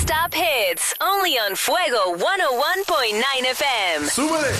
Non-stop hits, only on Fuego 101.9 FM. ¡Súbele!